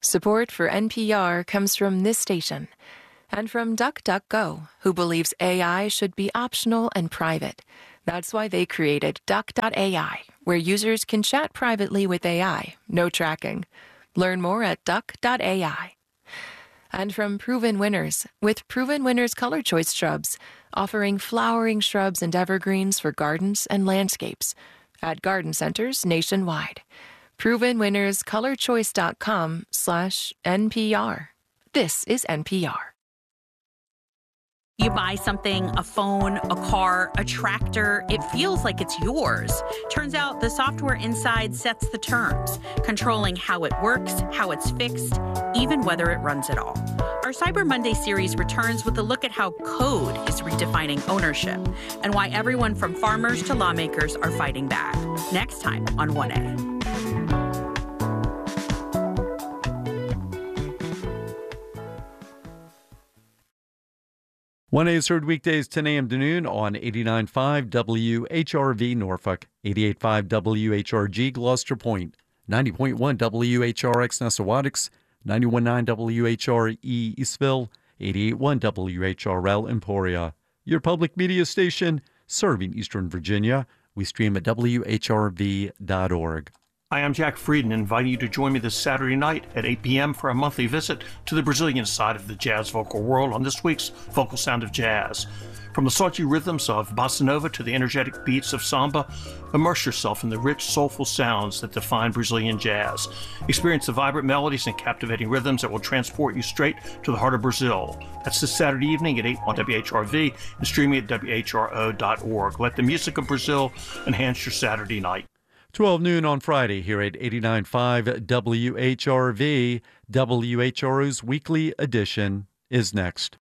Support for NPR comes from this station and from DuckDuckGo, who believes AI should be optional and private. That's why they created Duck.ai, where users can chat privately with AI, no tracking. Learn more at Duck.ai. And from Proven Winners, with Proven Winners Color Choice Shrubs, offering flowering shrubs and evergreens for gardens and landscapes at garden centers nationwide. ProvenWinnersColorChoice.com/NPR. This is NPR. You buy something, a phone, a car, a tractor, it feels like it's yours. Turns out the software inside sets the terms, controlling how it works, how it's fixed, even whether it runs at all. Our Cyber Monday series returns with a look at how code is redefining ownership and why everyone from farmers to lawmakers are fighting back. Next time on 1A. 1A is heard weekdays 10 a.m. to noon on 89.5 WHRV Norfolk, 88.5 WHRG Gloucester Point, 90.1 WHRX Nessawadox, 91.9 WHRE Eastville, 88.1 WHRL Emporia. Your public media station serving Eastern Virginia. We stream at WHRV.org. Hi, I'm Jack Frieden, inviting you to join me this Saturday night at 8 p.m. for a monthly visit to the Brazilian side of the jazz vocal world on this week's Vocal Sound of Jazz. From the salty rhythms of bossa nova to the energetic beats of samba, immerse yourself in the rich, soulful sounds that define Brazilian jazz. Experience the vibrant melodies and captivating rhythms that will transport you straight to the heart of Brazil. That's this Saturday evening at 8 on WHRV and streaming at WHRO.org. Let the music of Brazil enhance your Saturday night. 12 noon on Friday here at 89.5 WHRV. WHRO's weekly edition is next.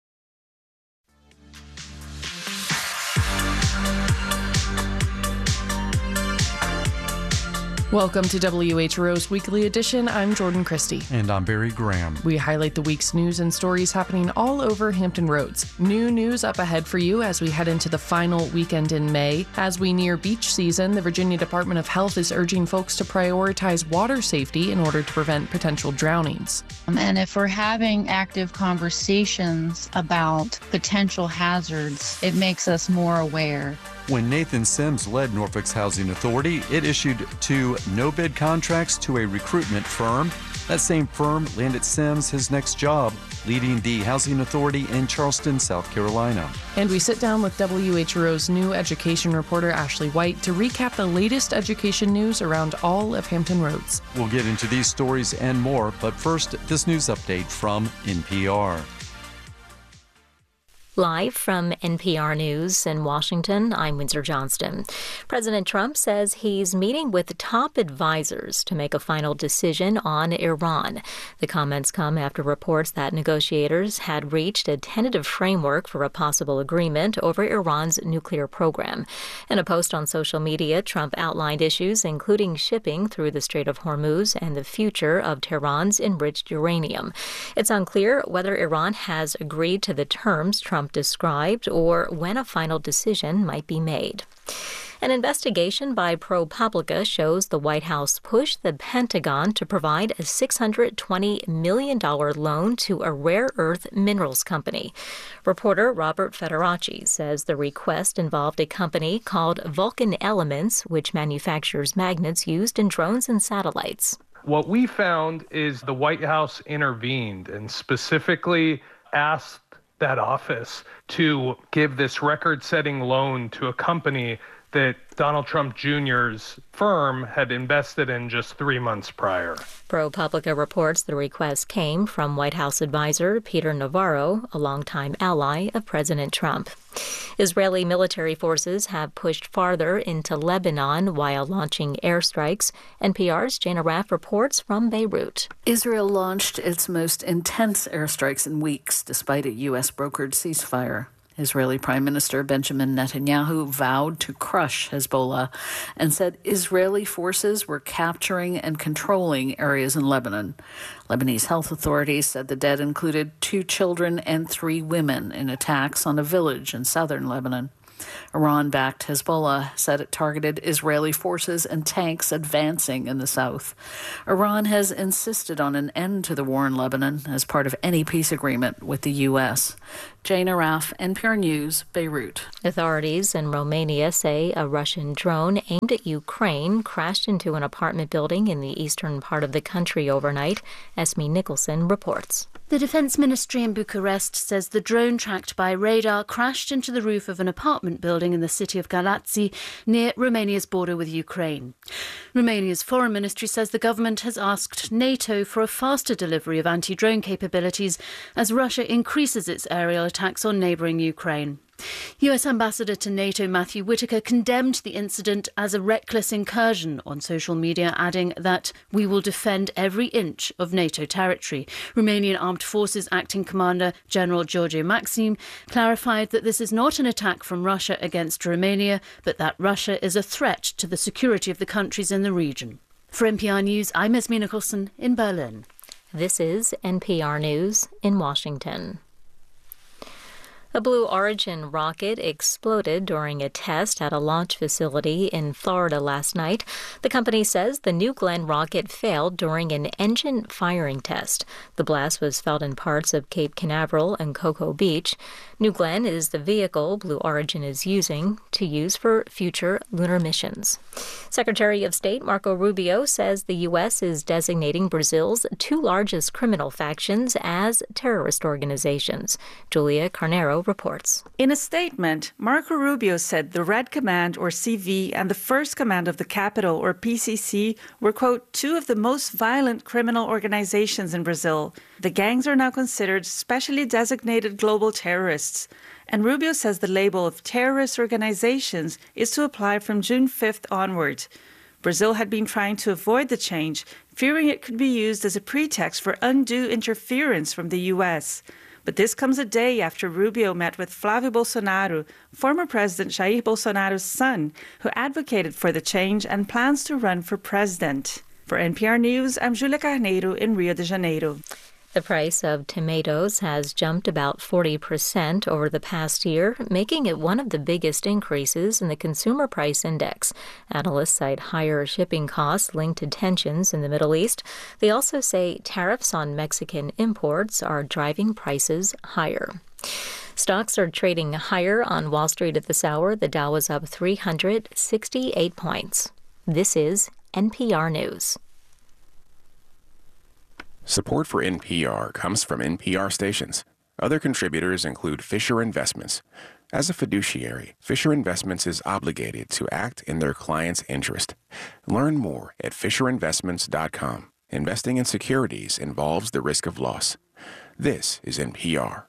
Welcome to WHRO's Weekly Edition. I'm Jordan Christie. And I'm Barry Graham. We highlight the week's news and stories happening all over Hampton Roads. New news up ahead for you as we head into the final weekend in May. As we near beach season, the Virginia Department of Health is urging folks to prioritize water safety in order to prevent potential drownings. And if we're having active conversations about potential hazards, it makes us more aware. When Nathan Sims led Norfolk's Housing Authority, it issued 2 no-bid contracts to a recruitment firm. That same firm landed Sims his next job, leading the Housing Authority in Charleston, South Carolina. And we sit down with WHRO's new education reporter, Ashley White, to recap the latest education news around all of Hampton Roads. We'll get into these stories and more, but first, this news update from NPR. Live from NPR News in Washington, I'm Windsor Johnston. President Trump says he's meeting with top advisors to make a final decision on Iran. The comments come after reports that negotiators had reached a tentative framework for a possible agreement over Iran's nuclear program. In a post on social media, Trump outlined issues including shipping through the Strait of Hormuz and the future of Tehran's enriched uranium. It's unclear whether Iran has agreed to the terms Trump described or when a final decision might be made. An investigation by ProPublica shows the White House pushed the Pentagon to provide a $620 million loan to a rare earth minerals company. Reporter Robert Federacci says the request involved a company called Vulcan Elements, which manufactures magnets used in drones and satellites. What we found is the White House intervened and specifically asked that office to give this record-setting loan to a company that Donald Trump Jr.'s firm had invested in just 3 months prior. ProPublica reports the request came from White House advisor Peter Navarro, a longtime ally of President Trump. Israeli military forces have pushed farther into Lebanon while launching airstrikes. NPR's Jana Raff reports from Beirut. Israel launched its most intense airstrikes in weeks, despite a U.S.-brokered ceasefire. Israeli Prime Minister Benjamin Netanyahu vowed to crush Hezbollah and said Israeli forces were capturing and controlling areas in Lebanon. Lebanese health authorities said the dead included 2 children and 3 women in attacks on a village in southern Lebanon. Iran-backed Hezbollah said it targeted Israeli forces and tanks advancing in the south. Iran has insisted on an end to the war in Lebanon as part of any peace agreement with the U.S. Jane Araf, NPR News, Beirut. Authorities in Romania say a Russian drone aimed at Ukraine crashed into an apartment building in the eastern part of the country overnight. Esme Nicholson reports. The Defense Ministry in Bucharest says the drone tracked by radar crashed into the roof of an apartment building in the city of Galați, near Romania's border with Ukraine. Romania's foreign ministry says the government has asked NATO for a faster delivery of anti-drone capabilities as Russia increases its aerial attacks on neighbouring Ukraine. US Ambassador to NATO Matthew Whitaker condemned the incident as a reckless incursion on social media, adding that we will defend every inch of NATO territory. Romanian Armed Forces Acting Commander General George Maxim clarified that this is not an attack from Russia against Romania, but that Russia is a threat to the security of the countries in the region. For NPR News, I'm Esme Nicholson in Berlin. This is NPR News in Washington. A Blue Origin rocket exploded during a test at a launch facility in Florida last night. The company says the New Glenn rocket failed during an engine firing test. The blast was felt in parts of Cape Canaveral and Cocoa Beach. New Glenn is the vehicle Blue Origin is using to use for future lunar missions. Secretary of State Marco Rubio says the U.S. is designating Brazil's two largest criminal factions as terrorist organizations. Julia Carnero reports. In a statement, Marco Rubio said the Red Command, or CV, and the First Command of the Capital, or PCC, were, quote, two of the most violent criminal organizations in Brazil. The gangs are now considered specially designated global terrorists. And Rubio says the label of terrorist organizations is to apply from June 5th onward. Brazil had been trying to avoid the change, fearing it could be used as a pretext for undue interference from the U.S., But this comes a day after Rubio met with Flávio Bolsonaro, former President Jair Bolsonaro's son, who advocated for the change and plans to run for president. For NPR News, I'm Julia Carneiro in Rio de Janeiro. The price of tomatoes has jumped about 40% over the past year, making it one of the biggest increases in the Consumer Price Index. Analysts cite higher shipping costs linked to tensions in the Middle East. They also say tariffs on Mexican imports are driving prices higher. Stocks are trading higher on Wall Street at this hour. The Dow was up 368 points. This is NPR News. Support for NPR comes from NPR stations. Other contributors include Fisher Investments. As a fiduciary, Fisher Investments is obligated to act in their client's interest. Learn more at FisherInvestments.com. Investing in securities involves the risk of loss. This is NPR.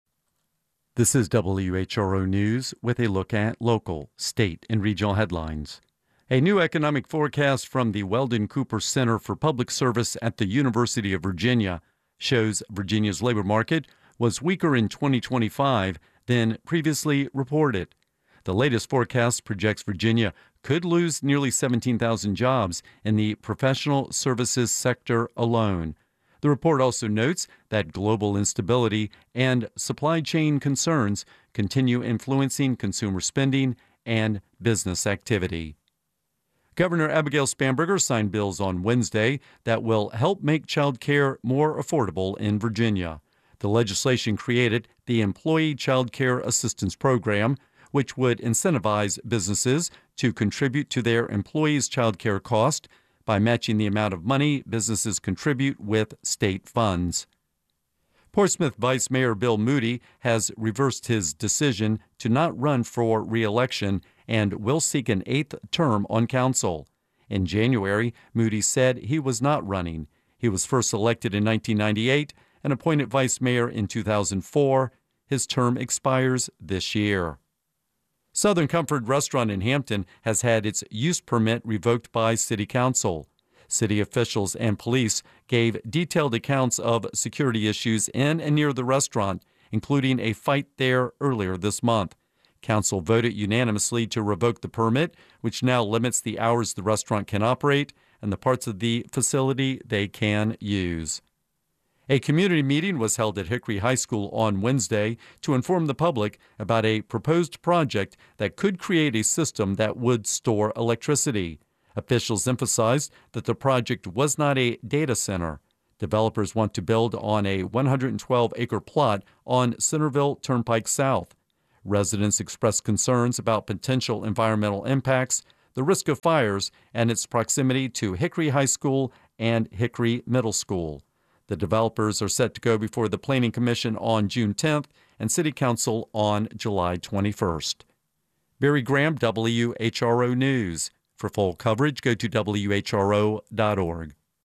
This is WHRO News with a look at local, state, and regional headlines. A new economic forecast from the Weldon Cooper Center for Public Service at the University of Virginia shows Virginia's labor market was weaker in 2025 than previously reported. The latest forecast projects Virginia could lose nearly 17,000 jobs in the professional services sector alone. The report also notes that global instability and supply chain concerns continue influencing consumer spending and business activity. Governor Abigail Spanberger signed bills on Wednesday that will help make child care more affordable in Virginia. The legislation created the Employee Child Care Assistance Program, which would incentivize businesses to contribute to their employees' child care cost by matching the amount of money businesses contribute with state funds. Portsmouth Vice Mayor Bill Moody has reversed his decision to not run for re-election and will seek an 8th term on council. In January, Moody said he was not running. He was first elected in 1998 and appointed vice mayor in 2004. His term expires this year. Southern Comfort Restaurant in Hampton has had its use permit revoked by City Council. City officials and police gave detailed accounts of security issues in and near the restaurant, including a fight there earlier this month. Council voted unanimously to revoke the permit, which now limits the hours the restaurant can operate and the parts of the facility they can use. A community meeting was held at Hickory High School on Wednesday to inform the public about a proposed project that could create a system that would store electricity. Officials emphasized that the project was not a data center. Developers want to build on a 112-acre plot on Centerville Turnpike South. Residents expressed concerns about potential environmental impacts, the risk of fires, and its proximity to Hickory High School and Hickory Middle School. The developers are set to go before the Planning Commission on June 10th and City Council on July 21st. Barry Graham, WHRO News. For full coverage, go to WHRO.org.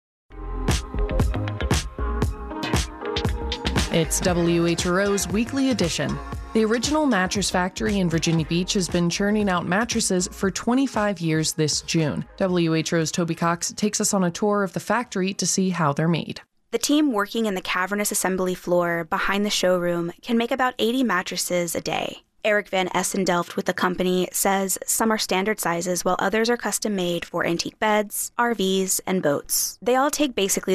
It's WHRO's Weekly Edition. The original mattress factory in Virginia Beach has been churning out mattresses for 25 years this June. WHRO's Toby Cox takes us on a tour of the factory to see how they're made. The team working in the cavernous assembly floor behind the showroom can make about 80 mattresses a day. Eric Van Essendelft with the company says some are standard sizes while others are custom made for antique beds, RVs, and boats. They all take basically